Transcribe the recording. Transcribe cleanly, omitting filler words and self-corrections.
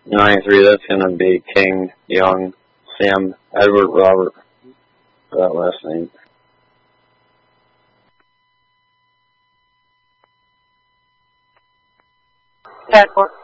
93, that's going to be King, Young, Sam, Edward, Robert, for that last name. Edward.